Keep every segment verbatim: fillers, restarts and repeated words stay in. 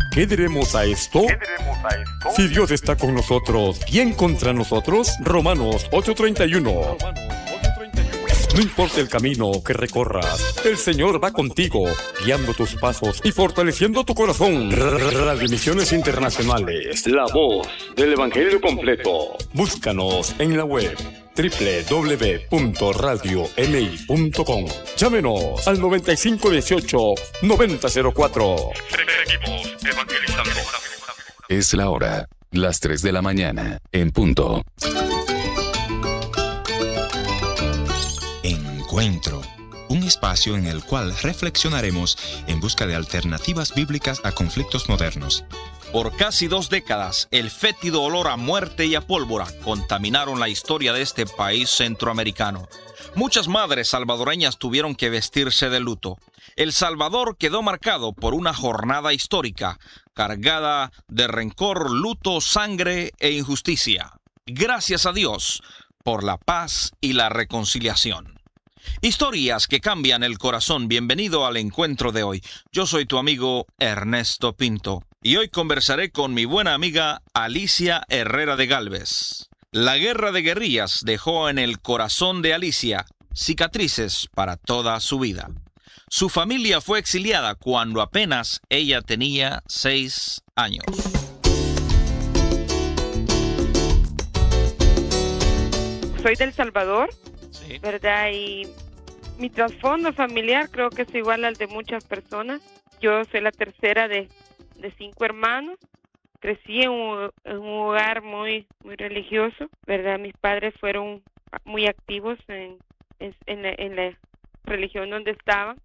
¿Qué diremos a esto? ¿Qué diremos a esto? Si Dios está con nosotros, ¿quién contra nosotros? Romanos ocho treinta y uno. No importa el camino que recorras, el Señor va contigo, guiando tus pasos y fortaleciendo tu corazón. Radio Misiones Internacionales, la voz del Evangelio completo. Búscanos en la web doble u doble u doble u punto radio m i punto com. Llámenos al noventa y cinco dieciocho noventa cero cuatro. Seguimos evangelizando. Es la hora, las tres de la mañana, en punto. Encuentro, un espacio en el cual reflexionaremos en busca de alternativas bíblicas a conflictos modernos. Por casi dos décadas, el fétido olor a muerte y a pólvora contaminaron la historia de este país centroamericano. Muchas madres salvadoreñas tuvieron que vestirse de luto. El Salvador quedó marcado por una jornada histórica, cargada de rencor, luto, sangre e injusticia. Gracias a Dios por la paz y la reconciliación. Historias que cambian el corazón. Bienvenido al encuentro de hoy. Yo soy tu amigo Ernesto Pinto y hoy conversaré con mi buena amiga Alicia Herrera de Gálvez. La guerra de guerrillas dejó en el corazón de Alicia cicatrices para toda su vida. Su familia fue exiliada cuando apenas ella tenía seis años. Soy del Salvador, Sí. ¿verdad? Y mi trasfondo familiar creo que es igual al de muchas personas. Yo soy la tercera de, de cinco hermanos. Crecí en un, en un hogar muy muy religioso, ¿verdad? Mis padres fueron muy activos en, en, en, la, en la religión donde estaban.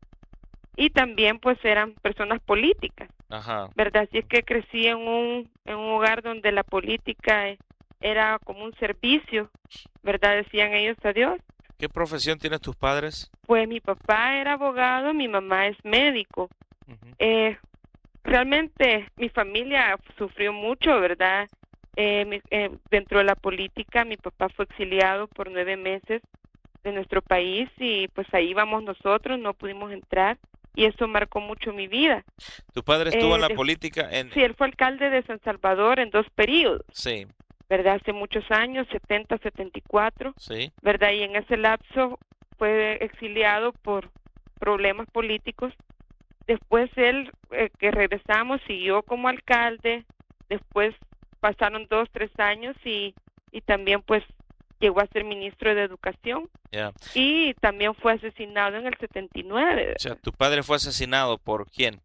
Y también pues eran personas políticas, Ajá. ¿verdad? Así es que crecí en un, en un hogar donde la política eh, era como un servicio, ¿verdad? Decían ellos a Dios. ¿Qué profesión tienen tus padres? Pues mi papá era abogado, mi mamá es médico. Uh-huh. Eh, realmente mi familia sufrió mucho, ¿verdad? Eh, mi, eh, dentro de la política, mi papá fue exiliado por nueve meses de nuestro país y pues ahí íbamos nosotros, no pudimos entrar y eso marcó mucho mi vida. ¿Tu padre estuvo Eh, en la de- política? En... Sí, él fue alcalde de San Salvador en dos periodos, Sí, ¿verdad? Hace muchos años, setenta, setenta y cuatro. sí. ¿Verdad? Y en ese lapso fue exiliado por problemas políticos. Después él, eh, que regresamos, siguió como alcalde. Después pasaron dos, tres años y, y también pues llegó a ser ministro de Educación. Ya. Y también fue asesinado en el setenta y nueve, O sea, ¿tu padre fue asesinado por quién?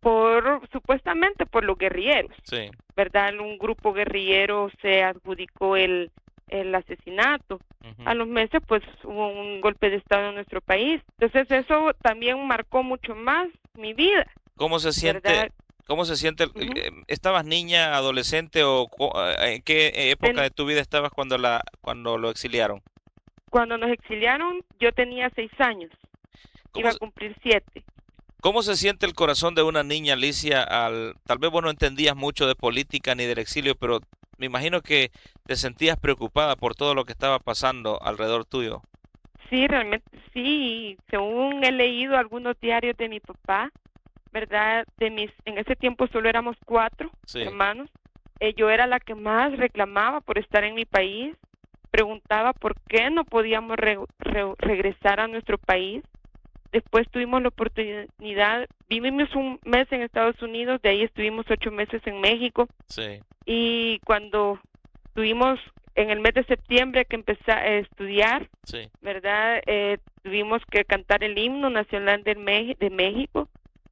por supuestamente por los guerrilleros, Sí. ¿verdad? Un grupo guerrillero se adjudicó el, el asesinato. Ujú. A los meses pues hubo un golpe de estado en nuestro país. Entonces eso también marcó mucho más mi vida, ¿Cómo se siente? ¿verdad? ¿Cómo se siente? el- Ujú. eh, ¿Estabas niña, adolescente o co- eh, en qué época Ten- de tu vida estabas cuando la cuando lo exiliaron? Cuando nos exiliaron yo tenía seis años, ¿Cómo iba a se- cumplir siete. ¿Cómo se siente el corazón de una niña, Alicia, al tal vez vos no entendías mucho de política ni del exilio, pero me imagino que te sentías preocupada por todo lo que estaba pasando alrededor tuyo? Sí, realmente sí, según he leído algunos diarios de mi papá, ¿verdad? De mis, en ese tiempo solo éramos cuatro Sí. hermanos. Eh, yo era la que más reclamaba por estar en mi país, preguntaba por qué no podíamos re- re- regresar a nuestro país. Después tuvimos la oportunidad, vivimos un mes en Estados Unidos, de ahí estuvimos ocho meses en México Sí. y cuando tuvimos en el mes de septiembre que empecé a estudiar, Sí. ¿verdad? Eh, tuvimos que cantar el himno nacional de, Mex- de México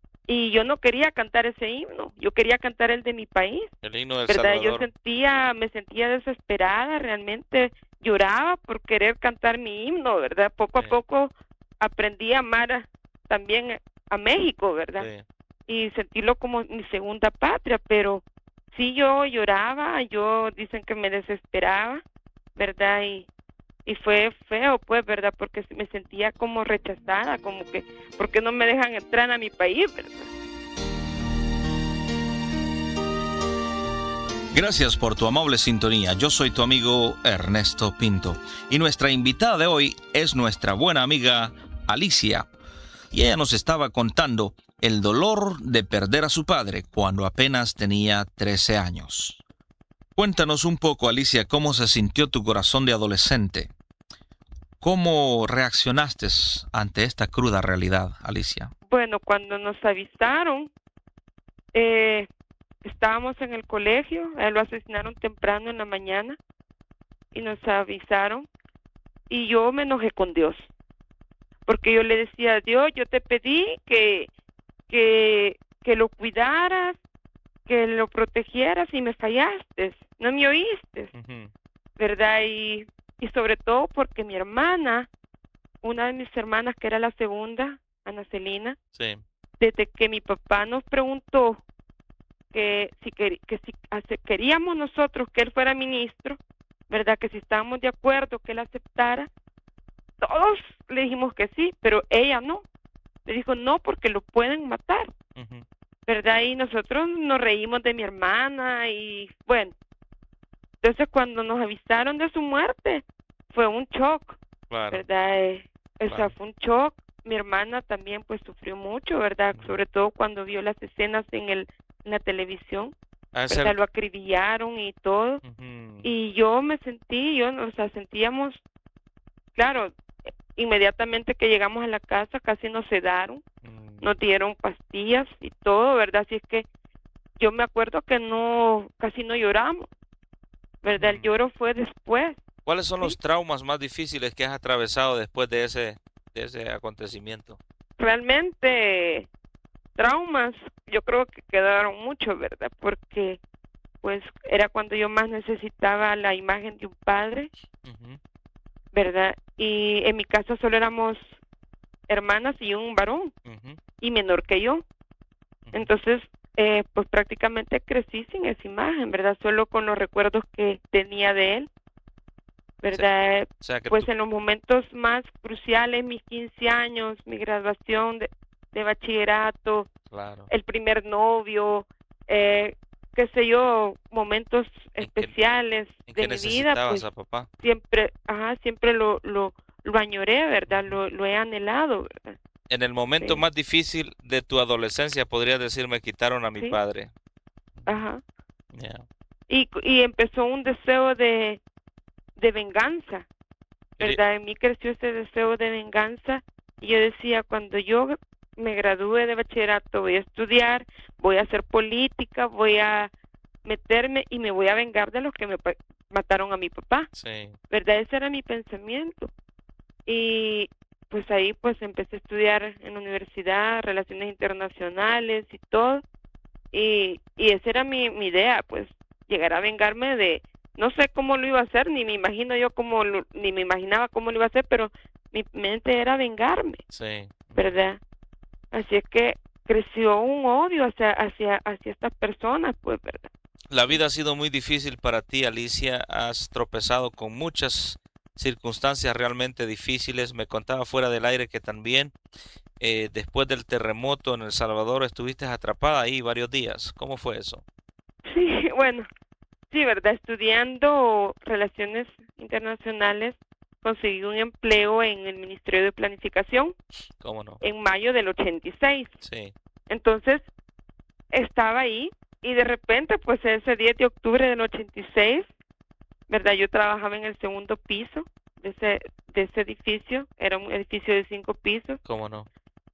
y yo no quería cantar ese himno, yo quería cantar el de mi país, El himno del ¿verdad? Yo Salvador. sentía, me sentía desesperada, realmente lloraba por querer cantar mi himno, ¿verdad? Poco Sí. a poco aprendí a amar a- también a México, ¿verdad? Sí. Y sentirlo como mi segunda patria, pero sí yo lloraba, yo dicen que me desesperaba, ¿verdad? Y, y fue feo, pues, ¿verdad? Porque me sentía como rechazada, como que, ¿por qué no me dejan entrar a mi país, verdad? Gracias por tu amable sintonía. Yo soy tu amigo Ernesto Pinto y nuestra invitada de hoy es nuestra buena amiga Alicia. Y ella nos estaba contando El dolor de perder a su padre cuando apenas tenía trece años. Cuéntanos un poco, Alicia, cómo se sintió tu corazón de adolescente. ¿Cómo reaccionaste ante esta cruda realidad, Alicia? Bueno, cuando nos avisaron, eh, estábamos en el colegio, a él lo asesinaron temprano en la mañana y nos avisaron y yo me enojé con Dios, porque yo le decía a Dios, yo te pedí que, que, que lo cuidaras, que lo protegieras y me fallaste, no me oíste, uh-huh. ¿verdad? Y, y sobre todo porque mi hermana, una de mis hermanas que era la segunda, Ana Celina, sí. desde que mi papá nos preguntó que si, que, que si hace, queríamos nosotros que él fuera ministro, ¿verdad? Que si estábamos de acuerdo que él aceptara, todos le dijimos que sí, pero ella no. Le dijo no porque lo pueden matar, uh-huh. ¿verdad? Y nosotros nos reímos de mi hermana y bueno, entonces cuando nos avisaron de su muerte fue un shock, claro. ¿verdad? Eh, claro. O sea, fue un shock. Mi hermana también pues sufrió mucho, ¿verdad? Uh-huh. Sobre todo cuando vio las escenas en el en la televisión, ¿verdad? Ser... Lo acribillaron y todo. Uh-huh. Y yo me sentí, yo, o sea, sentíamos, claro, inmediatamente que llegamos a la casa casi nos sedaron, uh-huh. nos dieron pastillas y todo, ¿verdad? Así es que yo me acuerdo que no, casi no lloramos, ¿verdad? Uh-huh. El lloro fue después. ¿Cuáles son ¿sí? los traumas más difíciles que has atravesado después de ese de ese acontecimiento? Realmente traumas yo creo que quedaron muchos, ¿verdad? Porque pues era cuando yo más necesitaba la imagen de un padre, uh-huh. ¿verdad? Y en mi casa solo éramos hermanas y un varón, uh-huh. y menor que yo. Uh-huh. Entonces eh, pues prácticamente crecí sin esa imagen, ¿verdad? Solo con los recuerdos que tenía de él, ¿verdad? O sea, que pues tú... en los momentos más cruciales, mis quince años, mi graduación de, de bachillerato, claro. el primer novio, eh, qué sé yo, momentos especiales ¿En de qué mi vida, pues a papá? siempre, ajá, siempre lo, lo, lo añoré, ¿verdad? Lo, lo he anhelado, ¿verdad? En el momento sí. más difícil de tu adolescencia, podrías decir, me quitaron a mi sí. padre. Ajá. Yeah. Y, y empezó un deseo de de venganza, ¿verdad? En mí creció ese deseo de venganza y yo decía, cuando yo me gradúe de bachillerato voy a estudiar, voy a hacer política, voy a meterme y me voy a vengar de los que me mataron a mi papá, sí. ¿verdad? Ese era mi pensamiento. Y pues ahí pues empecé a estudiar en la universidad, relaciones internacionales y todo, y, y esa era mi, mi idea, pues llegar a vengarme de... No sé cómo lo iba a hacer, ni me imagino yo cómo, lo, ni me imaginaba cómo lo iba a hacer, pero mi mente era vengarme, sí. ¿verdad? Así es que creció un odio hacia, hacia, hacia estas personas, pues, ¿verdad? La vida ha sido muy difícil para ti, Alicia. Has tropezado con muchas circunstancias realmente difíciles. Me contaba fuera del aire que también eh, después del terremoto en El Salvador estuviste atrapada ahí varios días. ¿Cómo fue eso? Sí, bueno... Sí, ¿verdad? Estudiando Relaciones Internacionales, conseguí un empleo en el Ministerio de Planificación. ¿Cómo no? En mayo del ochenta y seis. Sí. Entonces, estaba ahí y de repente, pues ese diez de octubre del ochenta y seis, ¿verdad? Yo trabajaba en el segundo piso de ese, de ese edificio. Era un edificio de cinco pisos. ¿Cómo no?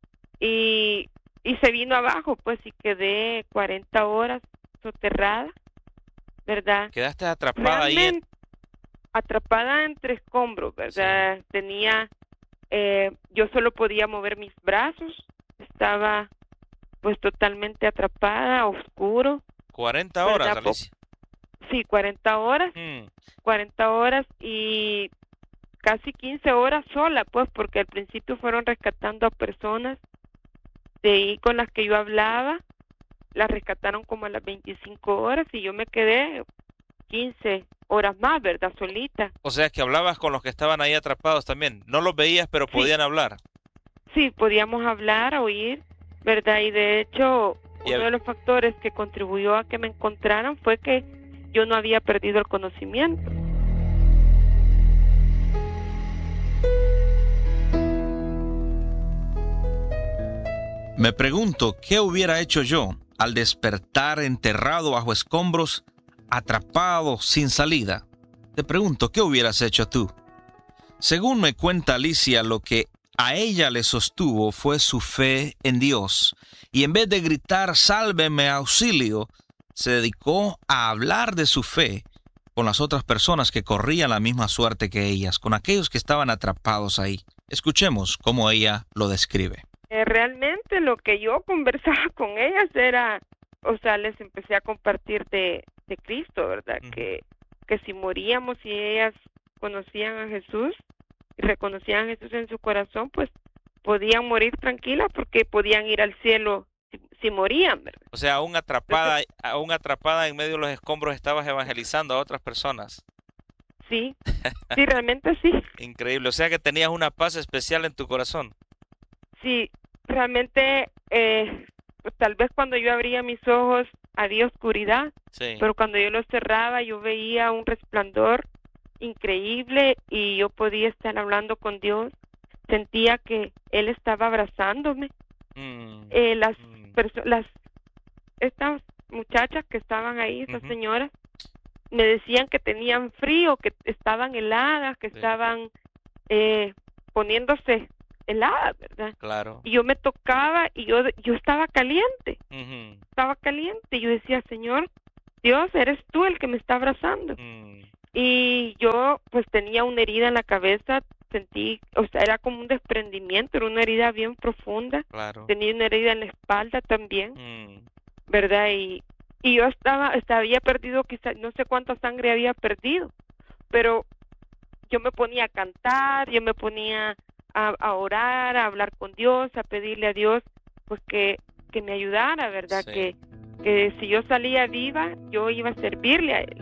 Y, y se vino abajo, pues, y quedé cuarenta horas soterrada, ¿verdad? Quedaste atrapada Realmente, ahí. En... Atrapada entre escombros, ¿verdad? Sí. Tenía, eh, yo solo podía mover mis brazos, estaba pues totalmente atrapada, oscuro. cuarenta horas, Alicia. Sí, cuarenta horas, mm. cuarenta horas y casi quince horas sola, pues, porque al principio fueron rescatando a personas de ahí con las que yo hablaba. La rescataron como a las veinticinco horas y yo me quedé quince horas más, ¿verdad? Solita. O sea, que hablabas con los que estaban ahí atrapados también. No los veías, pero sí. Podían hablar. Sí, podíamos hablar, oír, ¿verdad? Y de hecho, uno de los factores que contribuyó a que me encontraran fue que yo no había perdido el conocimiento. Me pregunto, ¿qué hubiera hecho yo al despertar enterrado bajo escombros, atrapado sin salida? Te pregunto, ¿qué hubieras hecho tú? Según me cuenta Alicia, lo que a ella le sostuvo fue su fe en Dios. Y en vez de gritar, sálveme, auxilio, se dedicó a hablar de su fe con las otras personas que corrían la misma suerte que ellas, con aquellos que estaban atrapados ahí. Escuchemos cómo ella lo describe. Eh, realmente lo que yo conversaba con ellas era, o sea, les empecé a compartir de, de Cristo, ¿verdad? Uh-huh. Que, que si moríamos y ellas conocían a Jesús y reconocían a Jesús en su corazón, pues podían morir tranquilas porque podían ir al cielo si, si morían, ¿verdad? O sea, aún atrapada, Entonces, aún atrapada en medio de los escombros estabas evangelizando a otras personas. Sí, sí, realmente sí. Increíble, o sea que tenías una paz especial en tu corazón. Sí, realmente, eh, pues, tal vez cuando yo abría mis ojos había oscuridad, sí. Pero cuando yo los cerraba yo veía un resplandor increíble y yo podía estar hablando con Dios. Sentía que Él estaba abrazándome. Mm. Eh, las, mm. perso- las estas muchachas que estaban ahí, esas uh-huh. señoras, me decían que tenían frío, que estaban heladas, que sí. estaban eh, poniéndose heladas, ¿verdad? Claro. Y yo me tocaba y yo yo estaba caliente, uh-huh. estaba caliente. Y yo decía, Señor, Dios, eres tú el que me está abrazando. Uh-huh. Y yo pues tenía una herida en la cabeza, sentí, o sea, era como un desprendimiento, era una herida bien profunda. Claro. Tenía una herida en la espalda también, uh-huh. ¿verdad? Y Y yo estaba, estaba, había perdido quizás, no sé cuánta sangre había perdido, pero yo me ponía a cantar, yo me ponía a, a orar, a hablar con Dios, a pedirle a Dios, pues que, que me ayudara, ¿verdad? Sí. Que, que si yo salía viva, yo iba a servirle a Él.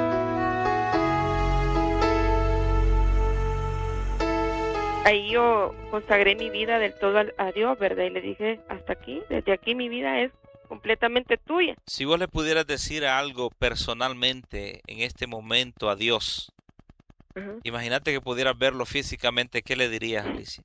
Ahí yo consagré mi vida del todo a, a Dios, ¿verdad? Y le dije, hasta aquí, desde aquí mi vida es completamente tuya. Si vos le pudieras decir algo personalmente en este momento a Dios, uh-huh. imagínate que pudieras verlo físicamente, ¿qué le dirías, Alicia?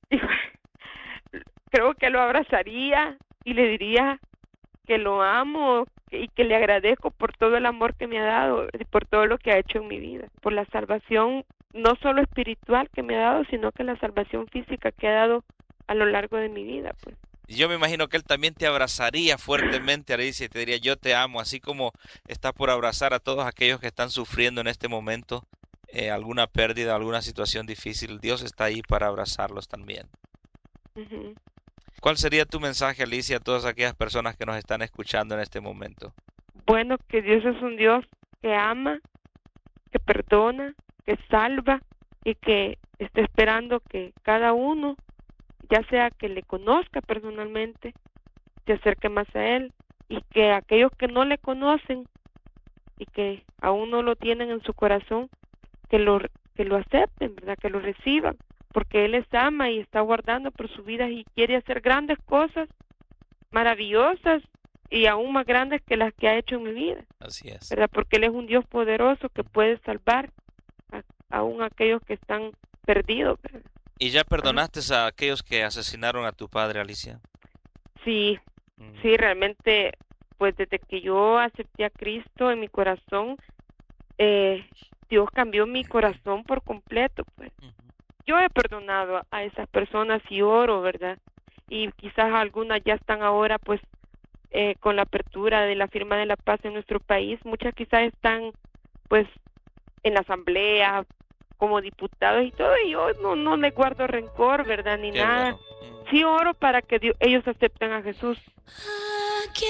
Creo que lo abrazaría y le diría que lo amo y que le agradezco por todo el amor que me ha dado y por todo lo que ha hecho en mi vida, por la salvación no solo espiritual que me ha dado, sino que la salvación física que ha dado a lo largo de mi vida, pues. Yo me imagino que él también te abrazaría fuertemente, Alicia, y te diría, yo te amo, así como está por abrazar a todos aquellos que están sufriendo en este momento eh, alguna pérdida, alguna situación difícil. Dios está ahí para abrazarlos también. Uh-huh. ¿Cuál sería tu mensaje, Alicia, a todas aquellas personas que nos están escuchando en este momento? Bueno, que Dios es un Dios que ama, que perdona, que salva y que está esperando que cada uno, ya sea que le conozca personalmente, se acerque más a Él, y que aquellos que no le conocen y que aún no lo tienen en su corazón, que lo, que lo acepten, ¿verdad? Que lo reciban, porque Él les ama y está guardando por su vida y quiere hacer grandes cosas, maravillosas y aún más grandes que las que ha hecho en mi vida. Así es. ¿Verdad? Porque Él es un Dios poderoso que puede salvar a, aún a aquellos que están perdidos, ¿verdad? ¿Y ya perdonaste a aquellos que asesinaron a tu padre, Alicia? Sí, mm. sí, realmente, pues desde que yo acepté a Cristo en mi corazón, eh, Dios cambió mi corazón por completo, pues. Uh-huh. Yo he perdonado a, a esas personas y oro, ¿verdad? Y quizás algunas ya están ahora, pues, eh, con la apertura de la firma de la paz en nuestro país. Muchas quizás están, pues, en la asamblea, como diputados y todo, y yo no, no le guardo rencor, ¿verdad? Ni Qué nada. Bueno. Sí oro para que Dios, ellos acepten a Jesús. Aquí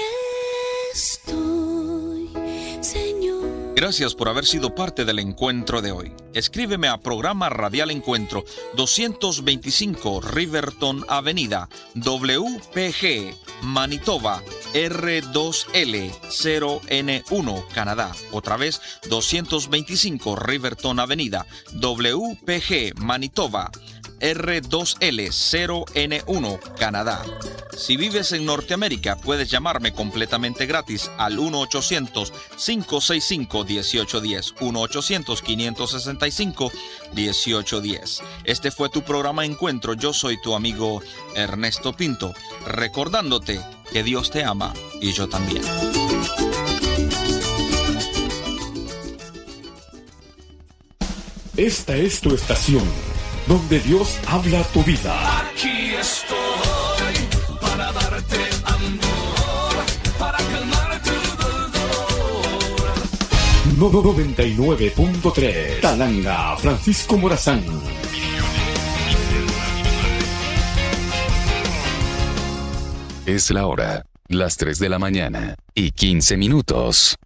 estoy, Señor. Gracias por haber sido parte del encuentro de hoy. Escríbeme a Programa Radial Encuentro, doscientos veinticinco Riverton Avenida, W P G, Manitoba, R dos L cero N uno, Canadá. Otra vez, doscientos veinticinco Riverton Avenida, W P G, Manitoba, R dos L cero N uno, Canadá. Si vives en Norteamérica, puedes llamarme completamente gratis al uno ochocientos, cinco seis cinco, uno ocho uno cero, uno ochocientos, cinco seis cinco, uno ocho uno cero. Este fue tu programa Encuentro. Yo soy tu amigo Ernesto Pinto, recordándote que Dios te ama y yo también. Esta es tu estación, donde Dios habla a tu vida. Aquí estoy para darte amor, para calmar tu dolor. noventa y nueve punto tres, Talanga, Francisco Morazán. Es la hora, las tres de la mañana y quince minutos.